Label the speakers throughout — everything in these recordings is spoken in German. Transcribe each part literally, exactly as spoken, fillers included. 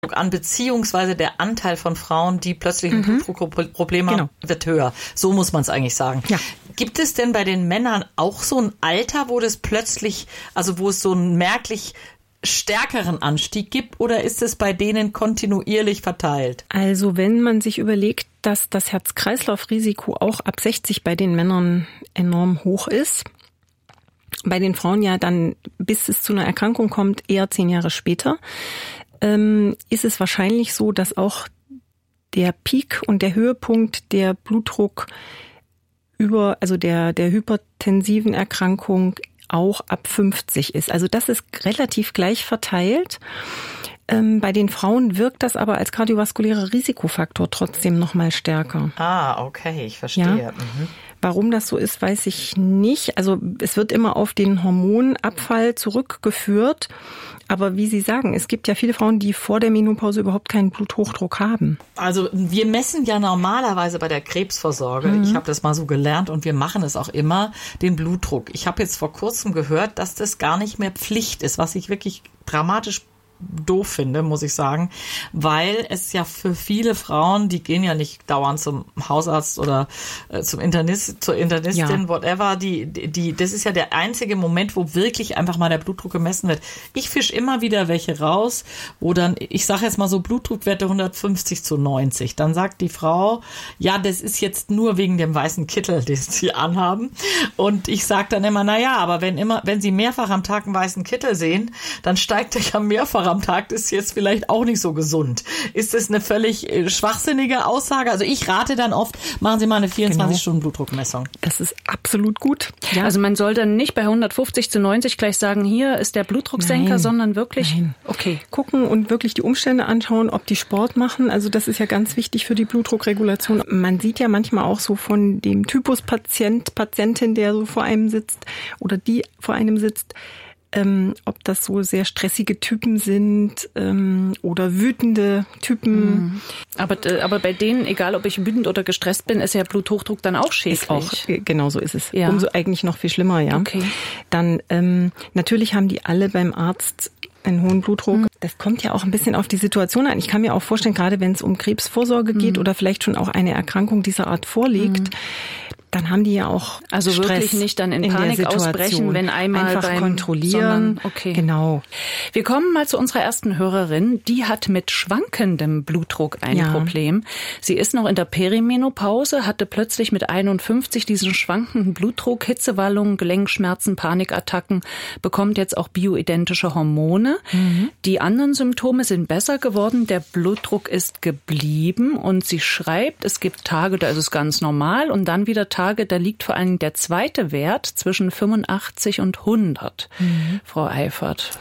Speaker 1: an, beziehungsweise der Anteil von Frauen, die plötzlich ein mhm. Blutdruckproblem haben, genau. wird höher. So muss man es eigentlich sagen. Ja. Gibt es denn bei den Männern auch so ein Alter, wo das plötzlich, also wo es so einen merklich stärkeren Anstieg gibt, oder ist es bei denen kontinuierlich verteilt?
Speaker 2: Also wenn man sich überlegt, dass das Herz-Kreislauf-Risiko auch ab sechzig bei den Männern enorm hoch ist, bei den Frauen ja dann, bis es zu einer Erkrankung kommt, eher zehn Jahre später, ähm, ist es wahrscheinlich so, dass auch der Peak und der Höhepunkt der Blutdruck über, also der, der hypertensiven Erkrankung auch ab fünfzig ist. Also das ist relativ gleich verteilt. Ähm, bei den Frauen wirkt das aber als kardiovaskulärer Risikofaktor trotzdem noch mal stärker.
Speaker 1: Ah, okay, ich verstehe.
Speaker 2: Ja? Mhm. Warum das so ist, weiß ich nicht. Also es wird immer auf den Hormonabfall zurückgeführt. Aber wie Sie sagen, es gibt ja viele Frauen, die vor der Menopause überhaupt keinen Bluthochdruck haben.
Speaker 1: Also wir messen ja normalerweise bei der Krebsvorsorge, mhm. ich habe das mal so gelernt und wir machen es auch immer, den Blutdruck. Ich habe jetzt vor kurzem gehört, dass das gar nicht mehr Pflicht ist, was ich wirklich dramatisch doof finde, muss ich sagen, weil es ja für viele Frauen, die gehen ja nicht dauernd zum Hausarzt oder äh, zum Internist, zur Internistin, ja. whatever, die, die, das ist ja der einzige Moment, wo wirklich einfach mal der Blutdruck gemessen wird. Ich fische immer wieder welche raus, wo dann, ich sage jetzt mal so Blutdruckwerte hundertfünfzig zu neunzig. Dann sagt die Frau, ja, das ist jetzt nur wegen dem weißen Kittel, den sie anhaben. Und ich sage dann immer, na ja, aber wenn immer, wenn Sie mehrfach am Tag einen weißen Kittel sehen, dann steigt er ja mehrfach am Tag, ist jetzt vielleicht auch nicht so gesund. Ist das eine völlig schwachsinnige Aussage? Also ich rate dann oft, machen Sie mal eine vierundzwanzig Stunden Blutdruckmessung.
Speaker 2: Das ist absolut gut.
Speaker 3: Ja. Also man soll dann nicht bei hundertfünfzig zu neunzig gleich sagen, hier ist der Blutdrucksenker, Nein. sondern wirklich
Speaker 2: Nein. okay. gucken und wirklich die Umstände anschauen, ob die Sport machen. Also das ist ja ganz wichtig für die Blutdruckregulation. Man sieht ja manchmal auch so von dem Typus Patient, Patientin, der so vor einem sitzt oder die vor einem sitzt, Ähm, ob das so sehr stressige Typen sind ähm, oder wütende Typen.
Speaker 3: Mhm. Aber, aber bei denen, egal ob ich wütend oder gestresst bin, ist ja Bluthochdruck dann auch schädlich. Ist auch,
Speaker 2: genau so ist es.
Speaker 3: Ja.
Speaker 2: Umso eigentlich noch viel schlimmer, ja.
Speaker 3: Okay.
Speaker 2: Dann ähm, natürlich haben die alle beim Arzt einen hohen Blutdruck. Mhm. Das kommt ja auch ein bisschen auf die Situation an. Ich kann mir auch vorstellen, gerade wenn es um Krebsvorsorge geht mhm. oder vielleicht schon auch eine Erkrankung dieser Art vorliegt, mhm. dann haben die ja auch
Speaker 3: also
Speaker 2: Stress
Speaker 3: wirklich nicht dann in, in Panik ausbrechen, wenn einmal
Speaker 2: einfach
Speaker 3: beim
Speaker 2: kontrollieren.
Speaker 3: Sondern, okay.
Speaker 2: Genau.
Speaker 3: Wir kommen mal zu unserer ersten Hörerin. Die hat mit schwankendem Blutdruck ein ja. Problem. Sie ist noch in der Perimenopause, hatte plötzlich mit einundfünfzig diesen schwankenden Blutdruck, Hitzewallungen, Gelenkschmerzen, Panikattacken, bekommt jetzt auch bioidentische Hormone. Mhm. Die anderen Symptome sind besser geworden. Der Blutdruck ist geblieben und sie schreibt, es gibt Tage, da ist es ganz normal und dann wieder Tage, da liegt vor allem der zweite Wert zwischen fünfundachtzig und hundert. Mhm. Frau Eifert.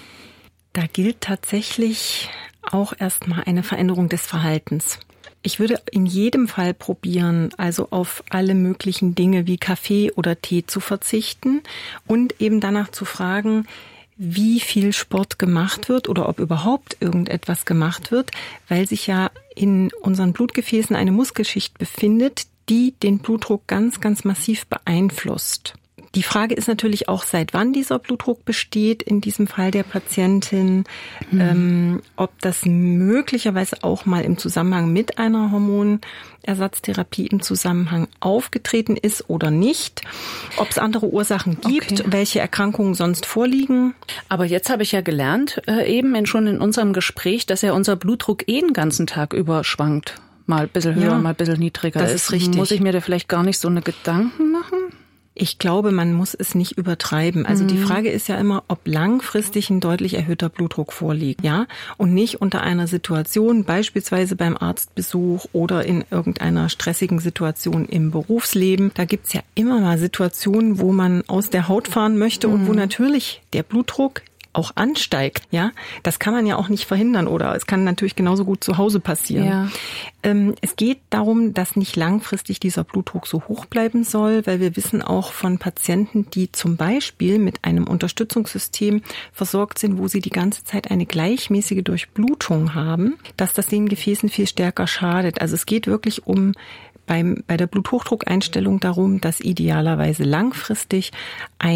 Speaker 2: Da gilt tatsächlich auch erstmal eine Veränderung des Verhaltens. Ich würde in jedem Fall probieren, also auf alle möglichen Dinge wie Kaffee oder Tee zu verzichten und eben danach zu fragen, wie viel Sport gemacht wird oder ob überhaupt irgendetwas gemacht wird, weil sich ja in unseren Blutgefäßen eine Muskelschicht befindet, die den Blutdruck ganz, ganz massiv beeinflusst. Die Frage ist natürlich auch, seit wann dieser Blutdruck besteht, in diesem Fall der Patientin, mhm. ähm, ob das möglicherweise auch mal im Zusammenhang mit einer Hormonersatztherapie im Zusammenhang aufgetreten ist oder nicht, ob es andere Ursachen gibt, okay. welche Erkrankungen sonst vorliegen.
Speaker 3: Aber jetzt habe ich ja gelernt, äh, eben in, schon in unserem Gespräch, dass ja unser Blutdruck eh den ganzen Tag über schwankt. Mal ein bisschen höher, ja, mal ein bisschen niedriger.
Speaker 2: Das ist richtig.
Speaker 3: Muss ich mir da vielleicht gar nicht so eine Gedanken machen?
Speaker 2: Ich glaube, man muss es nicht übertreiben. Also mhm. die Frage ist ja immer, ob langfristig ein deutlich erhöhter Blutdruck vorliegt, ja, und nicht unter einer Situation, beispielsweise beim Arztbesuch oder in irgendeiner stressigen Situation im Berufsleben. Da gibt's ja immer mal Situationen, wo man aus der Haut fahren möchte mhm. und wo natürlich der Blutdruck auch ansteigt, ja, das kann man ja auch nicht verhindern oder es kann natürlich genauso gut zu Hause passieren. Ja. Ähm, es geht darum, dass nicht langfristig dieser Blutdruck so hoch bleiben soll, weil wir wissen auch von Patienten, die zum Beispiel mit einem Unterstützungssystem versorgt sind, wo sie die ganze Zeit eine gleichmäßige Durchblutung haben, dass das den Gefäßen viel stärker schadet. Also es geht wirklich um beim, bei der Bluthochdruckeinstellung darum, dass idealerweise langfristig ein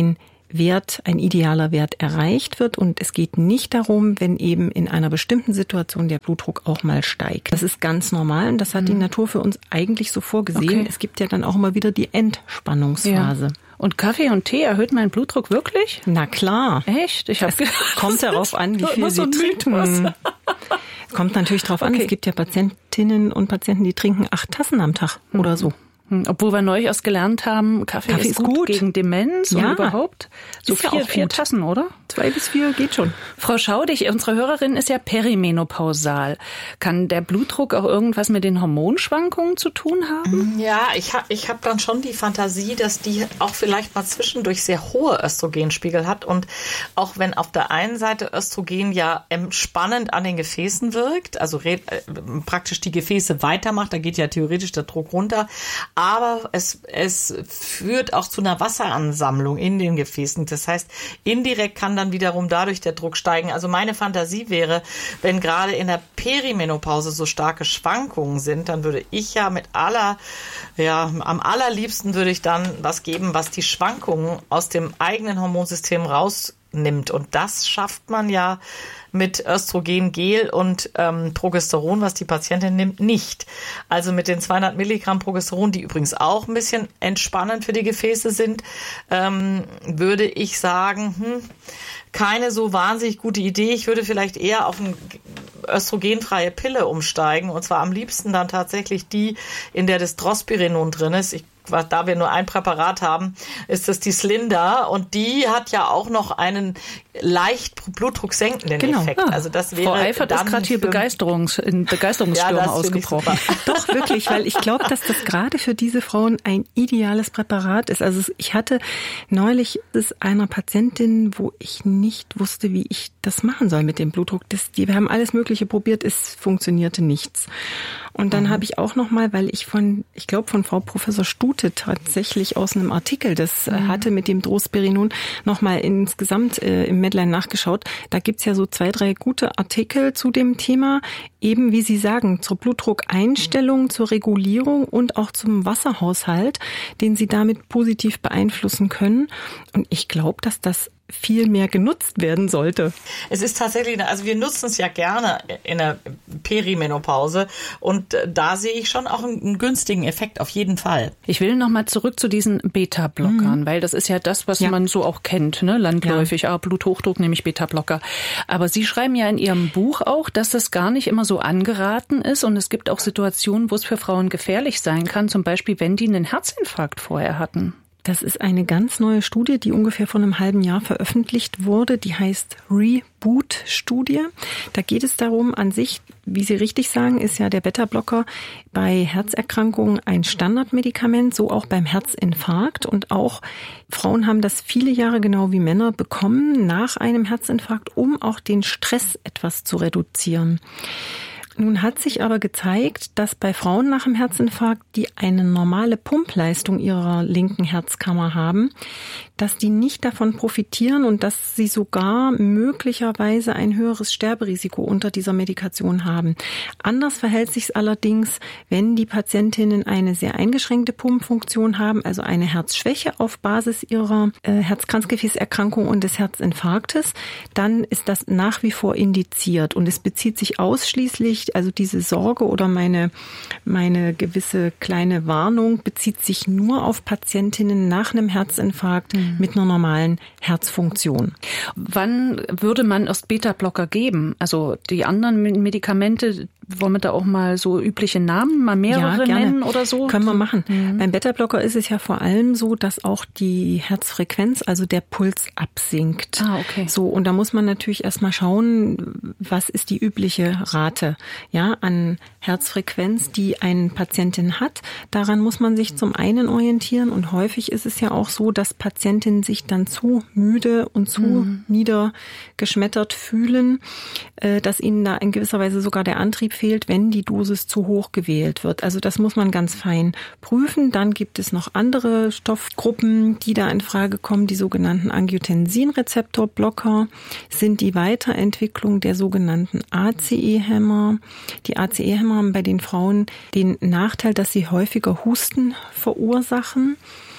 Speaker 2: Wert, ein idealer Wert erreicht wird. Und es geht nicht darum, wenn eben in einer bestimmten Situation der Blutdruck auch mal steigt. Das ist ganz normal und das hat mhm. die Natur für uns eigentlich so vorgesehen. Okay. Es gibt ja dann auch immer wieder die Entspannungsphase.
Speaker 3: Ja. Und Kaffee und Tee erhöht meinen Blutdruck wirklich?
Speaker 2: Na klar.
Speaker 3: Echt? Ich hab
Speaker 2: kommt darauf an, wie viel Sie trinken. Es kommt natürlich darauf an. Okay. Es gibt ja Patientinnen und Patienten, die trinken acht Tassen am Tag mhm. oder so.
Speaker 3: Obwohl wir neulich erst gelernt haben, Kaffee, Kaffee ist, ist gut, gut gegen Demenz ja. und überhaupt. So vier, ja vier Tassen, oder?
Speaker 2: Zwei bis vier geht schon.
Speaker 3: Frau Schaudig, unsere Hörerin ist ja perimenopausal. Kann der Blutdruck auch irgendwas mit den Hormonschwankungen zu tun haben?
Speaker 1: Ja, ich habe ich hab dann schon die Fantasie, dass die auch vielleicht mal zwischendurch sehr hohe Östrogenspiegel hat. Und auch wenn auf der einen Seite Östrogen ja entspannend an den Gefäßen wirkt, also re- äh, praktisch die Gefäße weitermacht, da geht ja theoretisch der Druck runter. Aber es, es führt auch zu einer Wasseransammlung in den Gefäßen. Das heißt, indirekt kann dann wiederum dadurch der Druck steigen. Also meine Fantasie wäre, wenn gerade in der Perimenopause so starke Schwankungen sind, dann würde ich ja mit aller, ja, am allerliebsten würde ich dann was geben, was die Schwankungen aus dem eigenen Hormonsystem rausnimmt. Und das schafft man ja mit Östrogengel und ähm, Progesteron, was die Patientin nimmt, nicht. Also mit den zweihundert Milligramm Progesteron, die übrigens auch ein bisschen entspannend für die Gefäße sind, ähm, würde ich sagen, hm, keine so wahnsinnig gute Idee. Ich würde vielleicht eher auf eine östrogenfreie Pille umsteigen und zwar am liebsten dann tatsächlich die, in der das Drospirenon drin ist. Ich da wir nur ein Präparat haben, ist das die Slinda und die hat ja auch noch einen leicht Blutdruck senkenden
Speaker 2: genau.
Speaker 1: Effekt. Also das wäre
Speaker 3: Frau Eifert ist gerade hier Begeisterungs, in Begeisterungsstürme ja, ausgebrochen.
Speaker 2: Doch, wirklich, weil ich glaube, dass das gerade für diese Frauen ein ideales Präparat ist. Also ich hatte neulich es einer Patientin, wo ich nicht wusste, wie ich das machen soll mit dem Blutdruck. Das, die, wir haben alles Mögliche probiert, es funktionierte nichts. Und dann mhm. habe ich auch noch mal, weil ich von, ich glaube von Frau Professor Stute tatsächlich aus einem Artikel, das mhm. hatte mit dem Drospirenon, noch mal insgesamt äh, im Medline nachgeschaut. Da gibt's ja so zwei, drei gute Artikel zu dem Thema, eben wie Sie sagen, zur Blutdruckeinstellung, mhm. zur Regulierung und auch zum Wasserhaushalt, den Sie damit positiv beeinflussen können. Und ich glaube, dass das viel mehr genutzt werden sollte.
Speaker 1: Es ist tatsächlich, also wir nutzen es ja gerne in der Perimenopause und da sehe ich schon auch einen, einen günstigen Effekt auf jeden Fall.
Speaker 3: Ich will nochmal zurück zu diesen Beta-Blockern, mhm. weil das ist ja das, was ja. man so auch kennt, ne? Landläufig, ja. ah, Bluthochdruck nehme ich Beta-Blocker. Aber Sie schreiben ja in Ihrem Buch auch, dass das gar nicht immer so angeraten ist und es gibt auch Situationen, wo es für Frauen gefährlich sein kann, zum Beispiel, wenn die einen Herzinfarkt vorher hatten.
Speaker 2: Das ist eine ganz neue Studie, die ungefähr vor einem halben Jahr veröffentlicht wurde. Die heißt Reboot-Studie. Da geht es darum, an sich, wie Sie richtig sagen, ist ja der Beta-Blocker bei Herzerkrankungen ein Standardmedikament, so auch beim Herzinfarkt. Und auch Frauen haben das viele Jahre genau wie Männer bekommen nach einem Herzinfarkt, um auch den Stress etwas zu reduzieren. Nun hat sich aber gezeigt, dass bei Frauen nach dem Herzinfarkt, die eine normale Pumpleistung ihrer linken Herzkammer haben, dass die nicht davon profitieren und dass sie sogar möglicherweise ein höheres Sterberisiko unter dieser Medikation haben. Anders verhält sich es allerdings, wenn die Patientinnen eine sehr eingeschränkte Pumpfunktion haben, also eine Herzschwäche auf Basis ihrer äh, Herz-Kranzgefäßerkrankung und des Herzinfarktes, dann ist das nach wie vor indiziert und es bezieht sich ausschließlich, also diese Sorge oder meine, meine gewisse kleine Warnung bezieht sich nur auf Patientinnen nach einem Herzinfarkt mhm. mit einer normalen Herzfunktion.
Speaker 3: Wann würde man erst Beta-Blocker geben? Also die anderen Medikamente, wollen wir da auch mal so übliche Namen, mal mehrere ja, nennen oder so?
Speaker 2: Können wir machen. Mhm. Beim Beta-Blocker ist es ja vor allem so, dass auch die Herzfrequenz, also der Puls absinkt.
Speaker 3: Ah, okay.
Speaker 2: So, und da muss man natürlich erstmal schauen, was ist die übliche Rate, ja, an Herzfrequenz, die eine Patientin hat. Daran muss man sich zum einen orientieren und häufig ist es ja auch so, dass Patientinnen sich dann zu müde und zu mhm. niedergeschmettert fühlen, dass ihnen da in gewisser Weise sogar der Antrieb fehlt, wenn die Dosis zu hoch gewählt wird. Also das muss man ganz fein prüfen. Dann gibt es noch andere Stoffgruppen, die da in Frage kommen. Die sogenannten Angiotensin-Rezeptor-Blocker sind die Weiterentwicklung der sogenannten A C E-Hämmer. Die A C E-Hämmer haben bei den Frauen den Nachteil, dass sie häufiger Husten verursachen.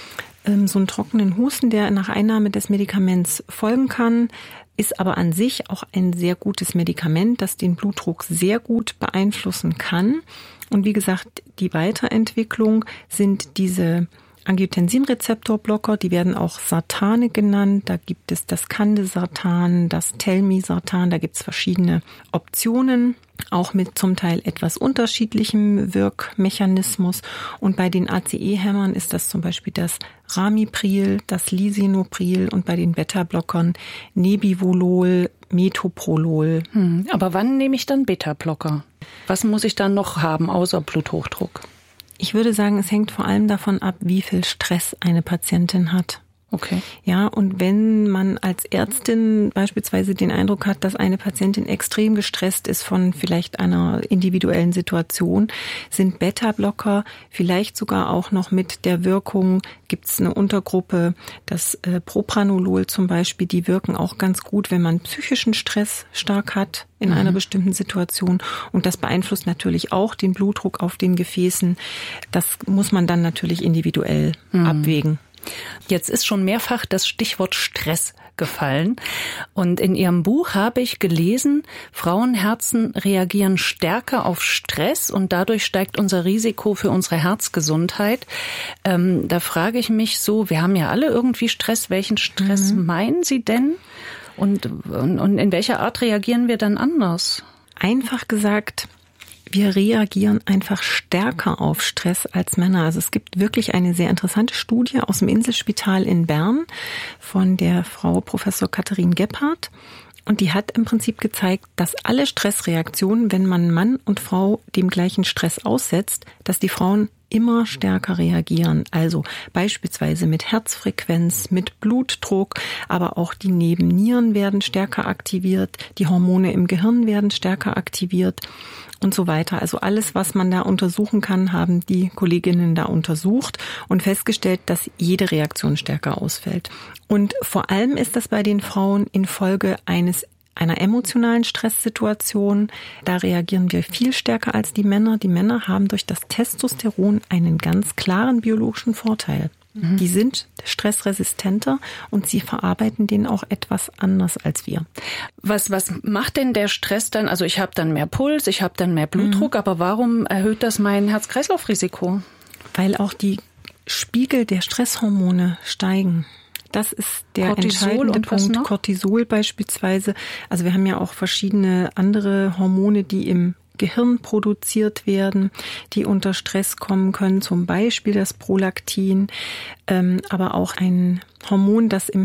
Speaker 2: ähm, so einen trockenen Husten, der nach Einnahme des Medikaments folgen kann, ist aber an sich auch ein sehr gutes Medikament, das den Blutdruck sehr gut beeinflussen kann. Und wie gesagt, die Weiterentwicklung sind diese Angiotensin-Rezeptorblocker, die werden auch Sartane genannt. Da gibt es das Candesartan, das Telmisartan, da gibt es verschiedene Optionen, auch mit zum Teil etwas unterschiedlichem Wirkmechanismus. Und bei den A C E-Hämmern ist das zum Beispiel das Ramipril, das Lisinopril und bei den Beta-Blockern Nebivolol, Metoprolol.
Speaker 3: Hm, aber wann nehme ich dann Beta-Blocker? Was muss ich dann noch haben, außer Bluthochdruck?
Speaker 2: Ich würde sagen, es hängt vor allem davon ab, wie viel Stress eine Patientin hat.
Speaker 3: Okay.
Speaker 2: Ja, und wenn man als Ärztin beispielsweise den Eindruck hat, dass eine Patientin extrem gestresst ist von vielleicht einer individuellen Situation, sind Beta-Blocker vielleicht sogar auch noch mit der Wirkung, gibt es eine Untergruppe, das äh, Propranolol zum Beispiel, die wirken auch ganz gut, wenn man psychischen Stress stark hat in mhm. einer bestimmten Situation. Und das beeinflusst natürlich auch den Blutdruck auf den Gefäßen. Das muss man dann natürlich individuell mhm. abwägen.
Speaker 3: Jetzt ist schon mehrfach das Stichwort Stress gefallen. Und in Ihrem Buch habe ich gelesen, Frauenherzen reagieren stärker auf Stress und dadurch steigt unser Risiko für unsere Herzgesundheit. Ähm, da frage ich mich so, wir haben ja alle irgendwie Stress. Welchen Stress mhm. meinen Sie denn? Und, und, und in welcher Art reagieren wir dann anders?
Speaker 2: Einfach gesagt, wir reagieren einfach stärker auf Stress als Männer. Also es gibt wirklich eine sehr interessante Studie aus dem Inselspital in Bern von der Frau Professor Katharine Gebhardt. Und die hat im Prinzip gezeigt, dass alle Stressreaktionen, wenn man Mann und Frau dem gleichen Stress aussetzt, dass die Frauen immer stärker reagieren. Also beispielsweise mit Herzfrequenz, mit Blutdruck, aber auch die Nebennieren werden stärker aktiviert, die Hormone im Gehirn werden stärker aktiviert und so weiter. Also alles, was man da untersuchen kann, haben die Kolleginnen da untersucht und festgestellt, dass jede Reaktion stärker ausfällt. Und vor allem ist das bei den Frauen infolge eines einer emotionalen Stresssituation. Da reagieren wir viel stärker als die Männer. Die Männer haben durch das Testosteron einen ganz klaren biologischen Vorteil. Mhm. Die sind stressresistenter und sie verarbeiten den auch etwas anders als wir.
Speaker 3: Was, was macht denn der Stress dann? Also ich habe dann mehr Puls, ich habe dann mehr Blutdruck, mhm. aber warum erhöht das mein Herz-Kreislauf-Risiko?
Speaker 2: Weil auch die Spiegel der Stresshormone steigen. Das ist der Cortisol entscheidende Punkt. Cortisol beispielsweise. Also wir haben ja auch verschiedene andere Hormone, die im Gehirn produziert werden, die unter Stress kommen können, zum Beispiel das Prolaktin, ähm, aber auch ein Hormon, das im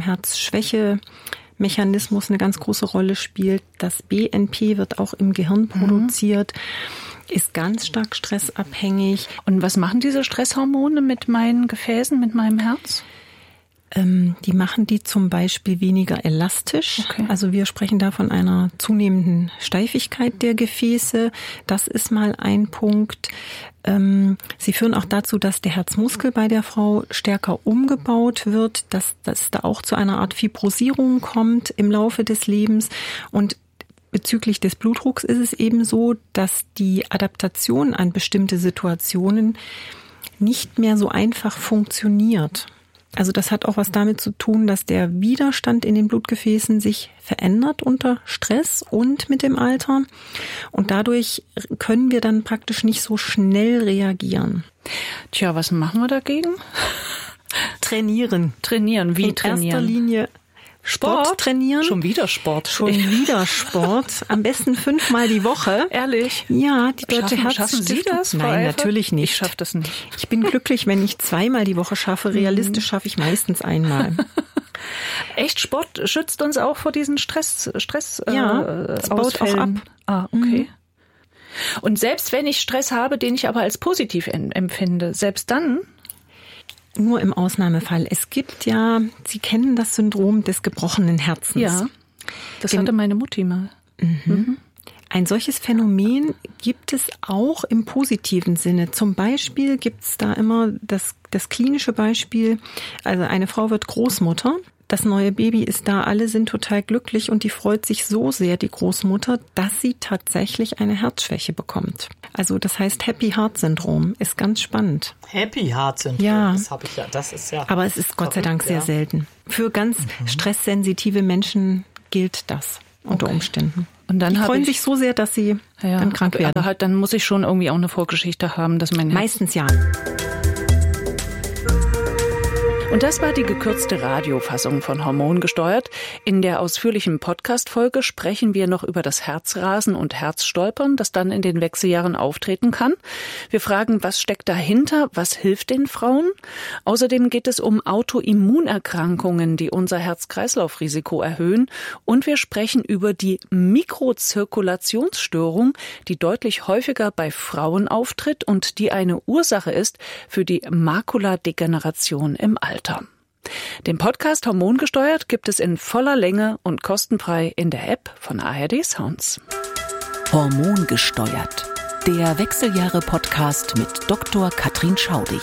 Speaker 2: Herzschwächemechanismus eine ganz große Rolle spielt. Das B N P wird auch im Gehirn produziert, mhm. ist ganz stark stressabhängig.
Speaker 3: Und was machen diese Stresshormone mit meinen Gefäßen, mit meinem Herz?
Speaker 2: Ähm, die machen die zum Beispiel weniger elastisch. Okay. Also wir sprechen da von einer zunehmenden Steifigkeit der Gefäße. Das ist mal ein Punkt. Ähm, sie führen auch dazu, dass der Herzmuskel bei der Frau stärker umgebaut wird, dass das da auch zu einer Art Fibrosierung kommt im Laufe des Lebens. Und bezüglich des Blutdrucks ist es eben so, dass die Adaptation an bestimmte Situationen nicht mehr so einfach funktioniert. Also das hat auch was damit zu tun, dass der Widerstand in den Blutgefäßen sich verändert unter Stress und mit dem Alter. Und dadurch können wir dann praktisch nicht so schnell reagieren.
Speaker 3: Tja, was machen wir dagegen?
Speaker 2: Trainieren.
Speaker 3: Trainieren, wie
Speaker 2: in
Speaker 3: trainieren?
Speaker 2: In erster Linie Sport, Sport trainieren.
Speaker 3: Schon wieder Sport.
Speaker 2: Schon wieder Sport. Am besten fünfmal die Woche.
Speaker 3: Ehrlich?
Speaker 2: Ja, die Deutsche
Speaker 3: Schaffen,
Speaker 2: Herzstiftung.
Speaker 3: Schaffen Sie das?
Speaker 2: Nein, natürlich nicht.
Speaker 3: Ich schaffe das nicht.
Speaker 2: Ich bin glücklich, wenn ich zweimal die Woche schaffe. Realistisch schaffe ich meistens einmal.
Speaker 3: Echt? Sport schützt uns auch vor diesen Stress, Stress,
Speaker 2: ja,
Speaker 3: äh,
Speaker 2: es baut auch ab.
Speaker 3: Ah, okay. Mhm. Und selbst wenn ich Stress habe, den ich aber als positiv empfinde, selbst dann?
Speaker 2: Nur im Ausnahmefall. Es gibt ja, Sie kennen das Syndrom des gebrochenen Herzens.
Speaker 3: Ja, das hatte meine Mutti mal.
Speaker 2: Mhm. Mhm. Ein solches Phänomen gibt es auch im positiven Sinne. Zum Beispiel gibt es da immer das, das klinische Beispiel, also eine Frau wird Großmutter. das neue Baby ist da, alle sind total glücklich und die freut sich so sehr, die Großmutter, dass sie tatsächlich eine Herzschwäche bekommt. Also das heißt Happy Heart Syndrom, ist ganz spannend.
Speaker 1: Happy Heart Syndrom,
Speaker 2: ja.
Speaker 1: das habe ich ja, das ist ja.
Speaker 2: Aber es ist Gott sei Dank sehr ja. selten. Für ganz mhm. stresssensitive Menschen gilt das unter okay. Umständen. Und dann die freuen ich, sich so sehr, dass sie ja, dann krank werden.
Speaker 3: Aber halt, dann muss ich schon irgendwie auch eine Vorgeschichte haben, dass mein
Speaker 2: Meistens ja.
Speaker 3: Und das war die gekürzte Radiofassung von Hormongesteuert. In der ausführlichen Podcast-Folge sprechen wir noch über das Herzrasen und Herzstolpern, das dann in den Wechseljahren auftreten kann. Wir fragen, was steckt dahinter, was hilft den Frauen? Außerdem geht es um Autoimmunerkrankungen, die unser Herz-Kreislauf-Risiko erhöhen. Und wir sprechen über die Mikrozirkulationsstörung, die deutlich häufiger bei Frauen auftritt und die eine Ursache ist für die Makuladegeneration im Alter. Den Podcast Hormongesteuert gibt es in voller Länge und kostenfrei in der App von A R D Sounds.
Speaker 4: Hormongesteuert, der Wechseljahre-Podcast mit Doktor Katrin Schaudig.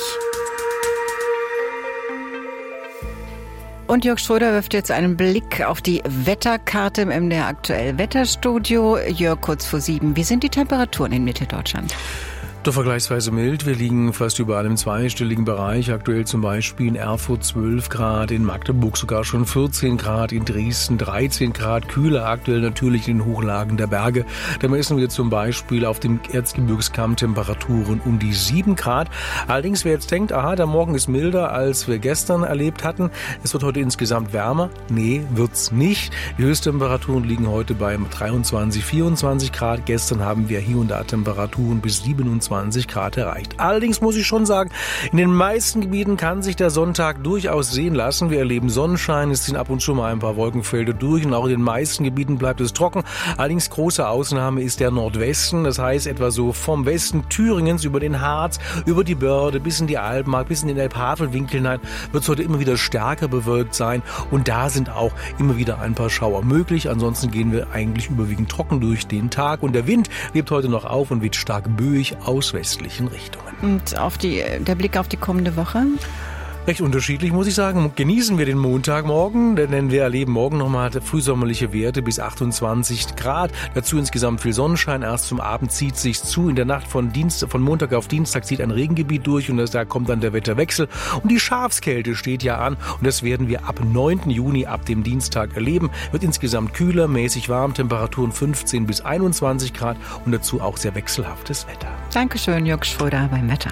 Speaker 5: Und Jörg Schröder wirft jetzt einen Blick auf die Wetterkarte im M D R Aktuell Wetterstudio. Jörg, kurz vor sieben, wie sind die Temperaturen in Mitteldeutschland?
Speaker 6: Doch vergleichsweise mild. Wir liegen fast überall im zweistelligen Bereich. Aktuell zum Beispiel in Erfurt zwölf Grad, in Magdeburg sogar schon vierzehn Grad, in Dresden dreizehn Grad. Kühler aktuell natürlich in den Hochlagen der Berge. Da messen wir zum Beispiel auf dem Erzgebirgskamm Temperaturen um die sieben Grad. Allerdings, wer jetzt denkt, aha, der Morgen ist milder, als wir gestern erlebt hatten. Es wird heute insgesamt wärmer. Nee, wird's nicht. Die Höchsttemperaturen liegen heute bei dreiundzwanzig, vierundzwanzig Grad. Gestern haben wir hier und da Temperaturen bis siebenundzwanzig Grad erreicht. Allerdings muss ich schon sagen, in den meisten Gebieten kann sich der Sonntag durchaus sehen lassen. Wir erleben Sonnenschein, es ziehen ab und zu mal ein paar Wolkenfelder durch und auch in den meisten Gebieten bleibt es trocken. Allerdings große Ausnahme ist der Nordwesten, das heißt etwa so vom Westen Thüringens über den Harz, über die Börde bis in die Alpenmark, bis in den Elbhavelwinkel hinein wird es heute immer wieder stärker bewölkt sein und da sind auch immer wieder ein paar Schauer möglich. Ansonsten gehen wir eigentlich überwiegend trocken durch den Tag und der Wind lebt heute noch auf und weht stark böig aus westlichen Richtungen.
Speaker 5: Und auf die, der Blick auf die kommende Woche?
Speaker 6: Recht unterschiedlich, muss ich sagen. Genießen wir den Montagmorgen, denn wir erleben morgen nochmal frühsommerliche Werte bis achtundzwanzig Grad. Dazu insgesamt viel Sonnenschein. Erst zum Abend zieht sich zu. In der Nacht von, Dienst, von Montag auf Dienstag zieht ein Regengebiet durch und da kommt dann der Wetterwechsel. Und die Schafskälte steht ja an und das werden wir ab neunten Juni, ab dem Dienstag erleben. Wird insgesamt kühler, mäßig warm, Temperaturen fünfzehn bis einundzwanzig Grad und dazu auch sehr wechselhaftes Wetter.
Speaker 5: Dankeschön, Jörg Schröder beim Wetter.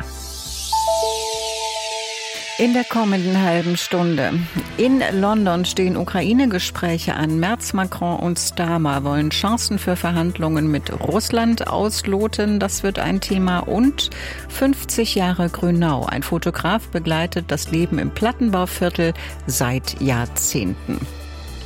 Speaker 5: In der kommenden halben Stunde. In London stehen Ukraine-Gespräche an. Merz, Macron und Starmer wollen Chancen für Verhandlungen mit Russland ausloten. Das wird ein Thema. Und fünfzig Jahre Grünau. Ein Fotograf begleitet das Leben im Plattenbauviertel seit Jahrzehnten.